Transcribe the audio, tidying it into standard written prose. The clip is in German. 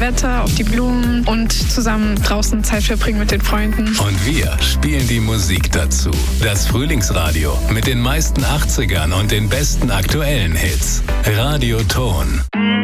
Wetter, auf die Blumen und zusammen draußen Zeit verbringen mit den Freunden. Und wir spielen die Musik dazu. Das Frühlingsradio mit den meisten 80ern und den besten aktuellen Hits. Radio Ton.